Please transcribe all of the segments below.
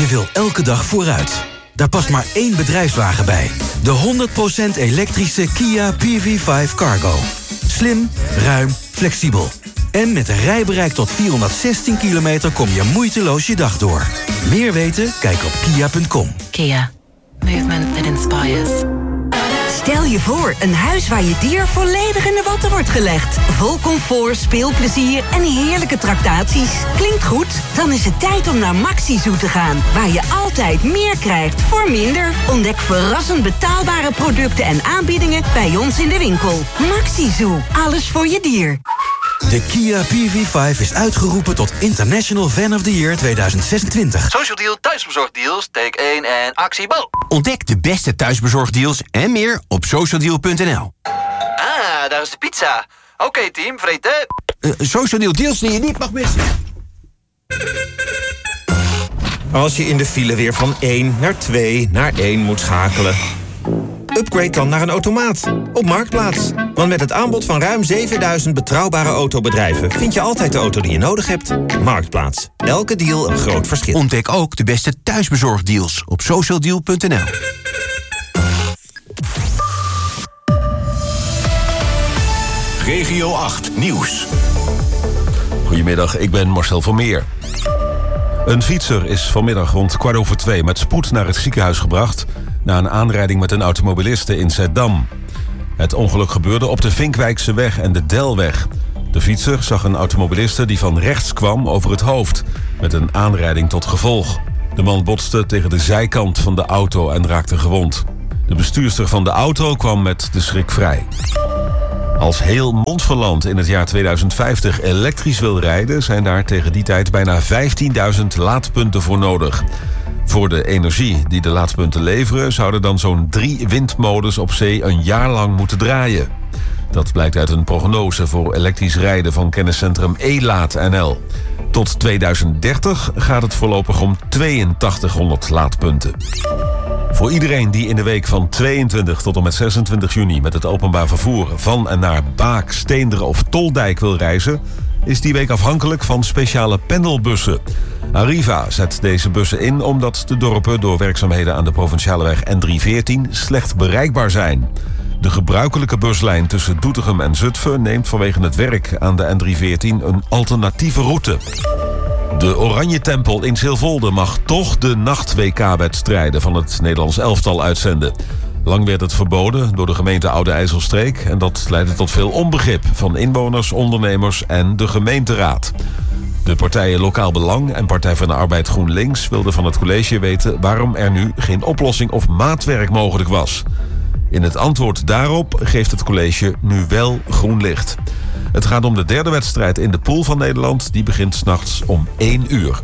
wil elke dag vooruit. Daar past maar één bedrijfswagen bij. De 100% elektrische Kia PV5 Cargo. Slim, ruim, flexibel. En met een rijbereik tot 416 kilometer kom je moeiteloos je dag door. Meer weten? Kijk op kia.com. Kia. Movement that inspires. Stel je voor, een huis waar je dier volledig in de watten wordt gelegd. Vol comfort, speelplezier en heerlijke tractaties. Klinkt goed? Dan is het tijd om naar Maxi Zoo te gaan. Waar je altijd meer krijgt voor minder. Ontdek verrassend betaalbare producten en aanbiedingen bij ons in de winkel. Maxi Zoo. Alles voor je dier. De Kia PV5 is uitgeroepen tot International Fan of the Year 2026. Social Deal thuisbezorgdeals, take 1 en actie Bo. Ontdek de beste thuisbezorgdeals en meer op socialdeal.nl. Ah, daar is de pizza. Oké, team, vreten. Social Deal deals die je niet mag missen. Als je in de file weer van 1 naar 2 naar 1 moet schakelen, upgrade dan naar een automaat op Marktplaats. Want met het aanbod van ruim 7000 betrouwbare autobedrijven vind je altijd de auto die je nodig hebt. Marktplaats. Elke deal een groot verschil. Ontdek ook de beste thuisbezorgdeals op socialdeal.nl. Regio 8 Nieuws. Goedemiddag, ik ben Marcel Vermeer. Een fietser is vanmiddag rond 2:15 met spoed naar het ziekenhuis gebracht na een aanrijding met een automobiliste in Zeddam. Het ongeluk gebeurde op de Vinkwijkse weg en de Delweg. De fietser zag een automobiliste die van rechts kwam over het hoofd, met een aanrijding tot gevolg. De man botste tegen de zijkant van de auto en raakte gewond. De bestuurster van de auto kwam met de schrik vrij. Als heel Montferland in het jaar 2050 elektrisch wil rijden, zijn daar tegen die tijd bijna 15.000 laadpunten voor nodig. Voor de energie die de laadpunten leveren zouden dan zo'n 3 windmolens op zee een jaar lang moeten draaien. Dat blijkt uit een prognose voor elektrisch rijden van kenniscentrum E-Laat.nl. Tot 2030 gaat het voorlopig om 8200 laadpunten. Voor iedereen die in de week van 22 tot en met 26 juni... met het openbaar vervoer van en naar Baak, Steenderen of Toldijk wil reizen, is die week afhankelijk van speciale pendelbussen. Arriva zet deze bussen in omdat de dorpen door werkzaamheden aan de provinciale weg N314 slecht bereikbaar zijn. De gebruikelijke buslijn tussen Doetinchem en Zutphen neemt vanwege het werk aan de N314 een alternatieve route. De Oranje Tempel in Silvolde mag toch de nacht-WK-wedstrijden van het Nederlands elftal uitzenden. Lang werd het verboden door de gemeente Oude IJsselstreek en dat leidde tot veel onbegrip van inwoners, ondernemers en de gemeenteraad. De partijen Lokaal Belang en Partij van de Arbeid GroenLinks wilden van het college weten waarom er nu geen oplossing of maatwerk mogelijk was. In het antwoord daarop geeft het college nu wel groen licht. Het gaat om de derde wedstrijd in de pool van Nederland. Die begint 's nachts om 1 uur.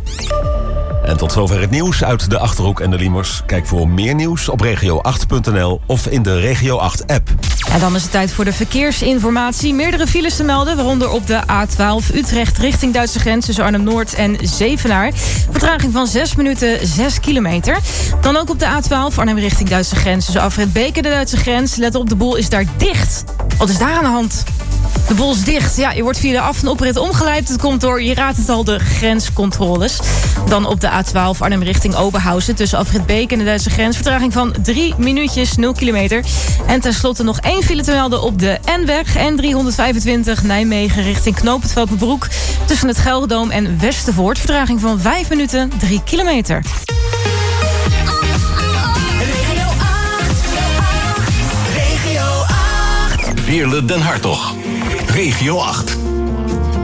En tot zover het nieuws uit de Achterhoek en de Liemers. Kijk voor meer nieuws op regio8.nl of in de Regio 8-app. En dan is het tijd voor de verkeersinformatie. Meerdere files te melden, waaronder op de A12 Utrecht richting Duitse grens tussen Arnhem-Noord en Zevenaar. Vertraging van 6 minuten, 6 kilometer. Dan ook op de A12 Arnhem richting Duitse grens tussen Afrit Beek en de Duitse grens. Let op, de boel is daar dicht. Wat is daar aan de hand? De boel is dicht. Ja, je wordt via de af- en oprit omgeleid. Het komt door, je raadt het al, de grenscontroles. Dan op de A12 Arnhem richting Oberhausen tussen Afrit Beek en de Duitse grens. Vertraging van 3 minuutjes, 0 kilometer. En tenslotte nog 1 file te melden op de N-weg. N325 Nijmegen richting Knoopend Velpenbroek. Tussen het Gelderdoom en Westervoort. Vertraging van 5 minuten, 3 kilometer. Veerle Den Hartog. Regio 8.